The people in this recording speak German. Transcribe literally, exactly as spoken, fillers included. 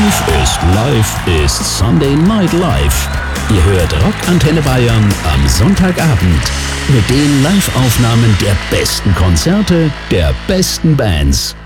Live ist Live ist Sunday Night Live. Ihr hört Rock Antenne Bayern am Sonntagabend mit den Live-Aufnahmen der besten Konzerte der besten Bands.